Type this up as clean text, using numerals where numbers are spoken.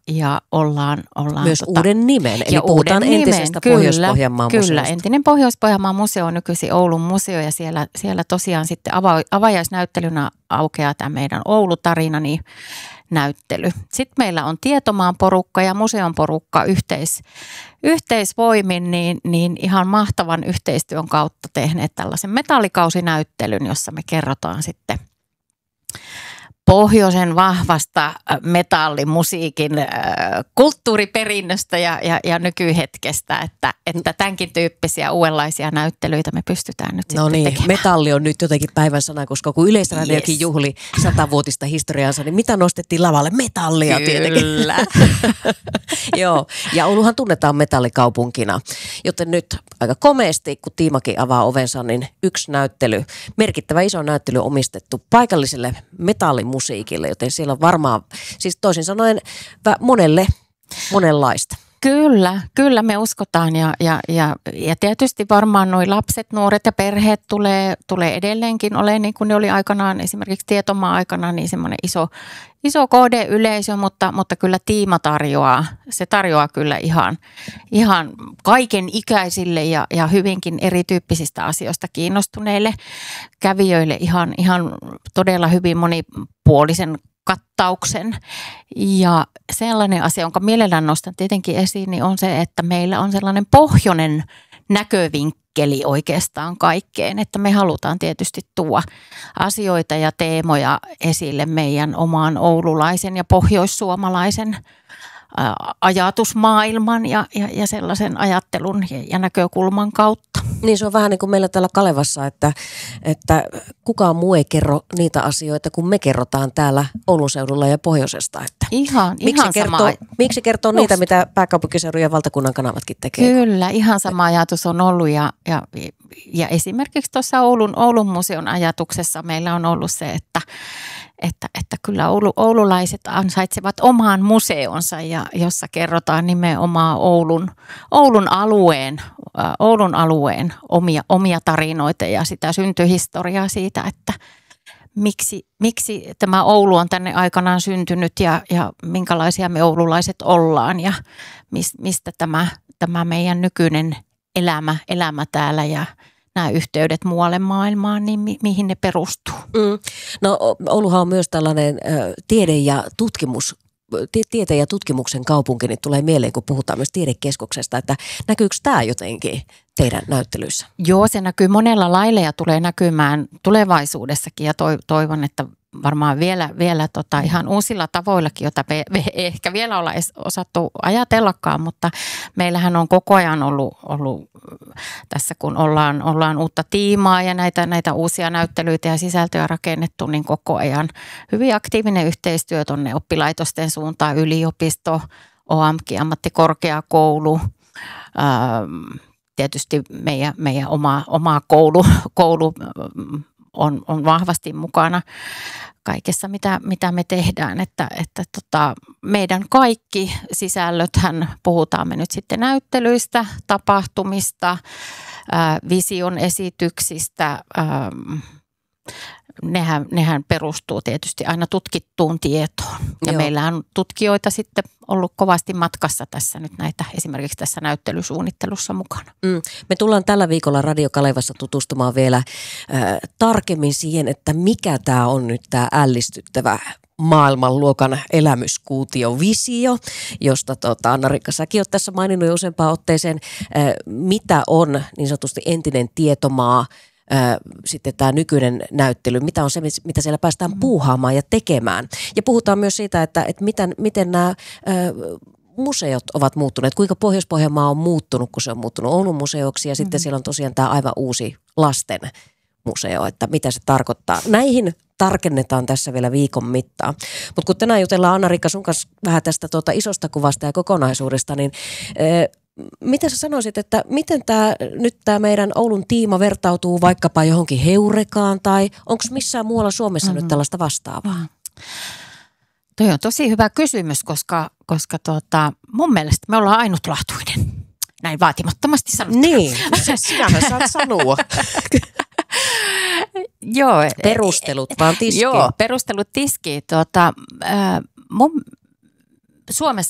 ja ollaan myös uuden nimen, eli ja puhutaan entisestä Pohjois-Pohjanmaan museosta. Kyllä, entinen Pohjois-Pohjanmaan museo on nykyisin Oulun museo ja siellä tosiaan sitten avajaisnäyttelynä aukeaa tämä meidän Oulu-tarinani näyttely. Sitten meillä on Tietomaan porukka ja museon porukka yhteisvoimin niin ihan mahtavan yhteistyön kautta tehneet tällaisen metallikausinäyttelyn, jossa me kerrotaan sitten pohjoisen vahvasta metallimusiikin kulttuuriperinnöstä ja nykyhetkestä, että tämänkin tyyppisiä uudenlaisia näyttelyitä me pystytään nyt sitten tekemään. Metalli on nyt jotenkin päivän sana, koska kun Yleisradiokin juhli 100-vuotista historiansa, niin mitä nostettiin lavalle? Metallia tietenkin. Kyllä. Joo, ja Ouluhan tunnetaan metallikaupunkina, joten nyt aika komeasti, kun Tiimakin avaa ovensa, niin yksi näyttely, merkittävä iso näyttely omistettu paikalliselle metallimusiikille, joten siellä on varmaan, siis toisin sanoen monenlaista. Kyllä me uskotaan ja tietysti varmaan nuo lapset, nuoret ja perheet tulee edelleenkin olemaan niin kuin ne oli aikanaan esimerkiksi Tietomaan aikana niin semmoinen iso kohdeyleisö, mutta kyllä Tiima tarjoaa kyllä ihan kaiken ikäisille ja hyvinkin erityyppisistä asioista kiinnostuneille kävijöille ihan todella hyvin monipuolisen kattauksen. Ja sellainen asia, jonka mielellään nostan tietenkin esiin, niin on se, että meillä on sellainen pohjoinen näkövinkkeli oikeastaan kaikkeen, että me halutaan tietysti tuoda asioita ja teemoja esille meidän omaan oululaisen ja pohjoissuomalaisen ajatusmaailman ja sellaisen ajattelun ja näkökulman kautta. Niin se on vähän niin kuin meillä täällä Kalevassa, että kukaan muu ei kerro niitä asioita, kun me kerrotaan täällä Oulun seudulla ja pohjoisesta. Että miksi kertoo niitä, mitä pääkaupunkiseudun ja valtakunnan kanavatkin tekee? Kyllä, ihan sama ajatus on ollut ja esimerkiksi tuossa Oulun museon ajatuksessa meillä on ollut se, että kyllä oululaiset ansaitsevat omaan museonsa, ja jossa kerrotaan nimenomaan Oulun alueen omia tarinoita ja sitä syntyhistoriaa siitä, että miksi tämä Oulu on tänne aikanaan syntynyt ja minkälaisia me oululaiset ollaan ja mistä tämä meidän nykyinen elämä täällä ja nämä yhteydet muualle maailmaan, niin mihin ne perustuu? No Ouluhan on myös tällainen tieteen ja tutkimuksen kaupunki, niin tulee mieleen, kun puhutaan myös tiedekeskuksesta, että näkyykö tämä jotenkin teidän näyttelyissä? Joo, se näkyy monella lailla ja tulee näkymään tulevaisuudessakin ja toivon, että varmaan vielä ihan uusilla tavoillakin, jota me ehkä vielä olla osattu ajatellakaan, mutta meillähän on koko ajan ollut tässä, kun ollaan uutta tiimaa ja näitä uusia näyttelyitä ja sisältöjä rakennettu, niin koko ajan hyvin aktiivinen yhteistyö tuonne oppilaitosten suuntaan, yliopisto, OAMK, ammattikorkeakoulu, tietysti meidän oma koulu on vahvasti mukana kaikessa, mitä me tehdään, että meidän kaikki sisällöthän, puhutaan me nyt sitten näyttelyistä, tapahtumista, vision esityksistä, nehän perustuu tietysti aina tutkittuun tietoon. Ja meillä on tutkijoita sitten ollut kovasti matkassa tässä nyt näitä esimerkiksi tässä näyttelysuunnittelussa mukana. Me tullaan tällä viikolla Radio Kalevassa tutustumaan vielä tarkemmin siihen, että mikä tämä on nyt tämä ällistyttävä maailmanluokan elämyskuutiovisio, josta Anna-Riikka säkin olet tässä maininnut jo useampaan otteeseen, mitä on niin sanotusti entinen Tietomaa, sitten tämä nykyinen näyttely, mitä on se, mitä siellä päästään puuhaamaan ja tekemään. Ja puhutaan myös siitä, että miten nämä museot ovat muuttuneet, kuinka Pohjois-Pohjanmaa on muuttunut, kun se on muuttunut Oulun museoksi ja sitten siellä on tosiaan tämä aivan uusi lasten museo, että mitä se tarkoittaa. Näihin tarkennetaan tässä vielä viikon mittaan. Mutta kun tänään jutellaan Anna-Riikka sun kanssa vähän tästä isosta kuvasta ja kokonaisuudesta, niin mitä sä sanoisit, että miten tämä meidän Oulun tiima vertautuu vaikkapa johonkin Heurekaan tai onko missään muualla Suomessa nyt tällaista vastaavaa? Toi on tosi hyvä kysymys, koska mun mielestä me ollaan ainutlaatuinen. Näin vaatimattomasti sanottuna. Niin, sinähän saat sanoa. Joo. Perustelut vaan tiskiin. Joo, perustelut tiskiin. Suomessa